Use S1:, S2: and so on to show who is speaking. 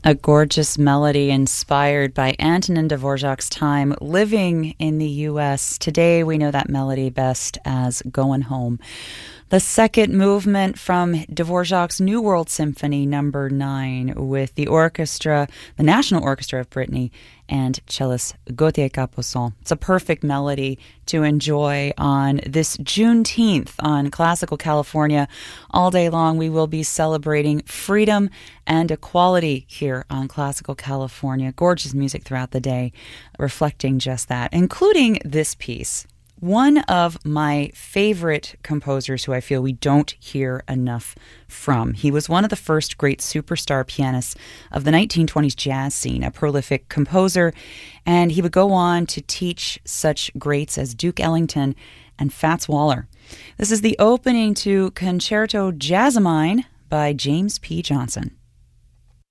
S1: A gorgeous melody inspired by Antonin Dvorak's time living in the U.S. Today, we know that melody best as Going Home. The second movement from Dvorak's New World Symphony No. 9 with the orchestra, the National Orchestra of Brittany, and cellist Gauthier Capuçon. It's a perfect melody to enjoy on this Juneteenth on Classical California. All day long, we will be celebrating freedom and equality here on Classical California. Gorgeous music throughout the day, reflecting just that, including this piece. One of my favorite composers who I feel we don't hear enough from. He was one of the first great superstar pianists of the 1920s jazz scene, a prolific composer, and he would go on to teach such greats as Duke Ellington and Fats Waller. This is the opening to Concerto Jazzomine by James P. Johnson.